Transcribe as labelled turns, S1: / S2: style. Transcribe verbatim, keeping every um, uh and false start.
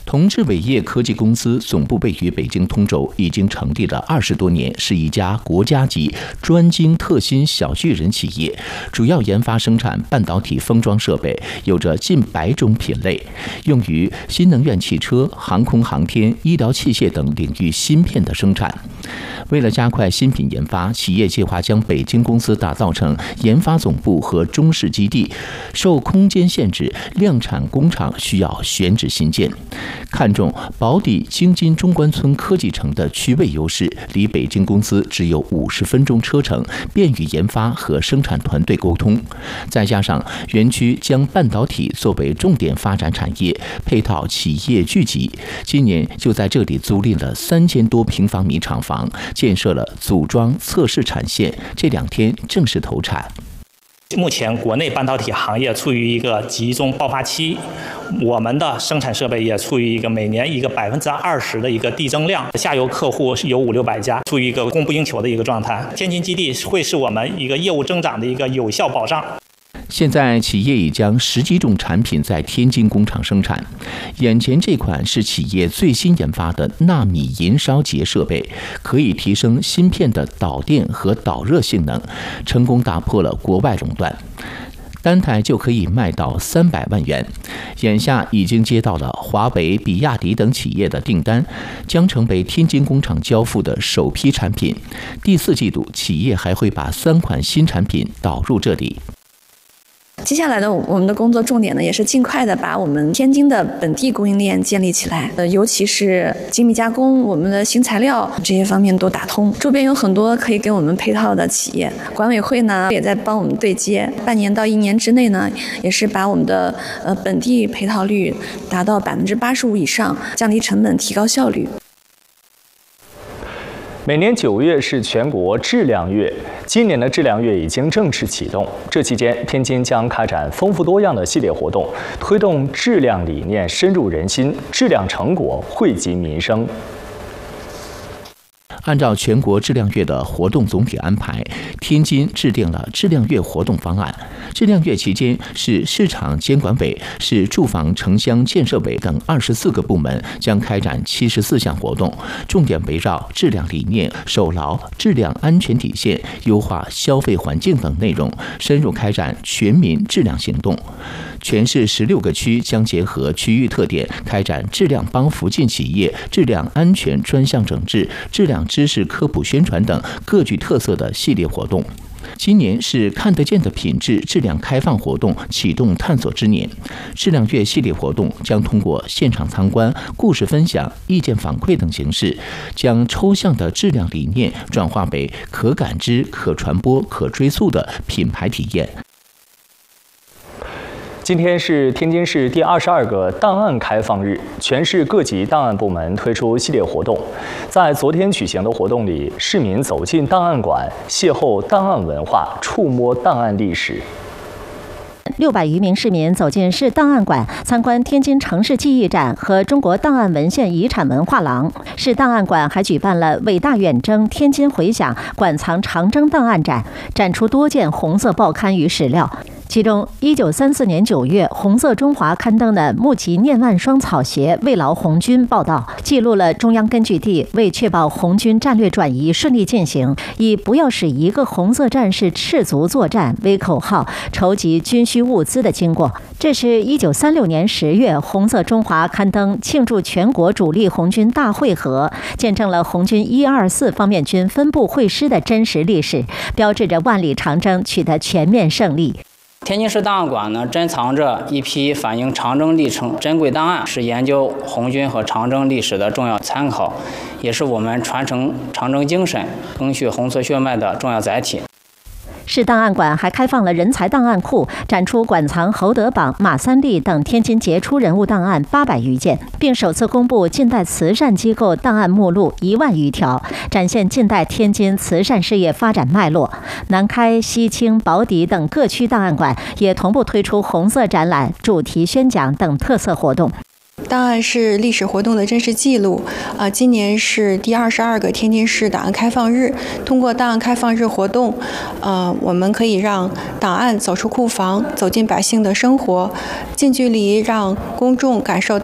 S1: 同志伟业科技公司总部位于北京通州，已经成立了二十多年，是一家国家级专精特新小巨人企业，主要研发生产半导体封装设备，有着近百种品类，用于新能源汽车、航空航天、医疗器械等领域芯片的生产。为了加快新品研发，企业计划将北京公司打造成研发总部和中试基地，受空间限制，量产工厂需要选址新建。看中宝坻京津中关村科技城的区位优势，离北京公司只有五十分钟车程，便于研发和生产团队沟通。再加上园区将半导体作为重点发展产业，配套企业聚集，今年就在这里租赁了三千多平方米厂房，建设了组装测试产线，这两天正式投产。
S2: 目前国内半导体行业处于一个集中爆发期，我们的生产设备也处于一个每年一个百分之二十的一个递增量，下游客户是有五六百家，处于一个供不应求的一个状态。天津基地会是我们一个业务增长的一个有效保障。
S1: 现在企业已将十几种产品在天津工厂生产，眼前这款是企业最新研发的纳米银烧结设备，可以提升芯片的导电和导热性能，成功打破了国外垄断。单台就可以卖到三百万元，眼下已经接到了华为、比亚迪等企业的订单，将成为天津工厂交付的首批产品。第四季度，企业还会把三款新产品导入这里。
S3: 接下来的我们的工作重点呢，也是尽快的把我们天津的本地供应链建立起来，呃，尤其是精密加工、我们的新材料这些方面都打通。周边有很多可以给我们配套的企业，管委会呢也在帮我们对接。半年到一年之内呢，也是把我们的呃本地配套率达到百分之八十五以上，降低成本，提高效率。
S4: 每年九月是全国质量月，今年的质量月已经正式启动。这期间，天津将开展丰富多样的系列活动，推动质量理念深入人心，质量成果惠及民生。
S1: 按照全国质量月的活动总体安排，天津制定了质量月活动方案。质量月期间，市市场监管委、市住房城乡建设委等二十四个部门将开展七十四项活动，重点围绕质量理念、守牢质量安全底线、优化消费环境等内容，深入开展全民质量行动。全市十六个区将结合区域特点，开展质量帮扶进企业、质量安全专项整治、质量知识科普宣传等各具特色的系列活动。今年是看得见的品质质量开放活动启动探索之年，质量月系列活动将通过现场参观、故事分享、意见反馈等形式，将抽象的质量理念转化为可感知、可传播、可追溯的品牌体验。
S4: 今天是天津市第二十二个档案开放日，全市各级档案部门推出系列活动。在昨天举行的活动里，市民走进档案馆，邂逅档案文化，触摸档案历史。
S5: 六百余名市民走进市档案馆，参观天津城市记忆展和中国档案文献遗产文化廊。市档案馆还举办了“伟大远征天津回响”馆藏长征档案展，展出多件红色报刊与史料。其中，一九三四年九月，红色中华刊登的木楫念万双草鞋慰劳红军报道，记录了中央根据地为确保红军战略转移顺利进行，以“不要使一个红色战士赤足作战”为口号，筹集军需物资的经过。这是一九三六年十月，红色中华刊登庆祝全国主力红军大会合，见证了红军一二四方面军分部会师的真实历史，标志着万里长征取得全面胜利。
S6: 天津市档案馆呢，珍藏着一批反映长征历程珍贵档案，是研究红军和长征历史的重要参考，也是我们传承长征精神、迸续红色血脉的重要载体。
S5: 市档案馆还开放了人才档案库，展出馆藏侯德榜、马三立等天津杰出人物档案八百余件，并首次公布近代慈善机构档案目录一万余条，展现近代天津慈善事业发展脉络。南开、西青、宝坻等各区档案馆也同步推出红色展览、主题宣讲等特色活动。
S7: 档案是历史活动的真实记录啊！今年是第二十二个天津市档案开放日。通过档案开放日活动，呃，我们可以让档案走出库房，走进百姓的生活，近距离让公众感受